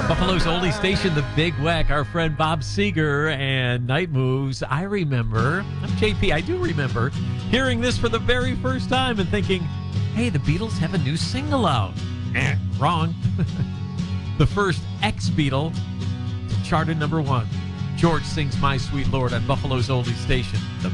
Buffalo's oldie station, The Big Weck, our friend Bob Seger and Night Moves. I remember, I'm JP, I do remember hearing this for the very first time and thinking, hey, the Beatles have a new single out. Wrong. The first ex-Beatle charted #1. George sings My Sweet Lord on Buffalo's oldie station, The